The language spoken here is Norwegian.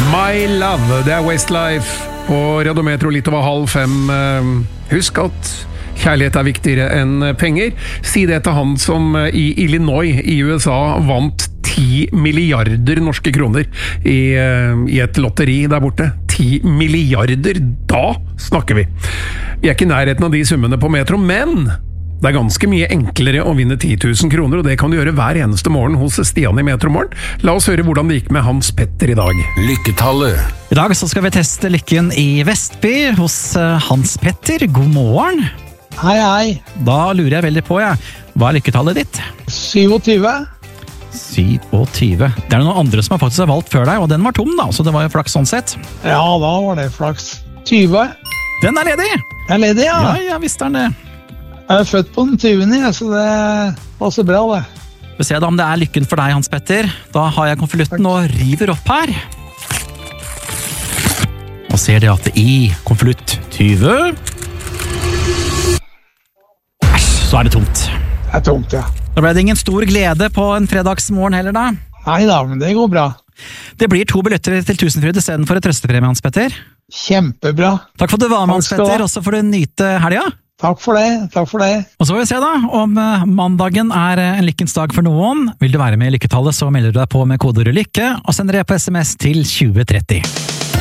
My Love, det Westlife på Radiometro litt over 4:30. Husk at kjærlighet viktigere enn penger. Si det til han som i Illinois i USA vant 10 milliarder norske kroner i et lotteri der borte. 10 milliarder, da snakker vi! Vi ikke i nærheten av de summene på Metro, men det ganske mye enklere å vinne 10 000 kroner, og det kan du gjøre hver eneste morgen hos Stian i Metromorgen. La oss høre hvordan det gikk med Hans Petter i dag. Lykketallet. I dag så skal vi teste lykken i Vestby hos Hans Petter. God morgen. Hei, hei. Da lurer jeg veldig på, hva lykketallet ditt? 27. 27. Det noen andre som faktisk har valgt før deg, og den var tom da, så det var jo flaks sånn sett. Ja, da var det flaks. 20. Den ledig! Jeg er ledig, ja. Ja, visst den det. Jeg er født på den 20. Så det passer bra, det. Vi ser da om det lykken for deg, Hans Petter. Da har jeg konvolutten og river opp her. Og ser det at i konvolutt 20... Æsj, så det tomt. Det er tomt, ja. Da ble det ingen stor glede på en fredagsmorgen heller da. Nei da, men det går bra. Det blir 2 billetter til Tusenfryd i stedet for et trøstepremie, Hans Petter. Kjempebra. Takk for at du var med, Hans Petter, og så får du nyte helga. Takk for det, takk for det. Og så får vi se da, om mandagen en lykkens dag for noen. Vil du være med i lykketallet, så melder du deg på med kodeordet lykke, og sender det på SMS til 2030.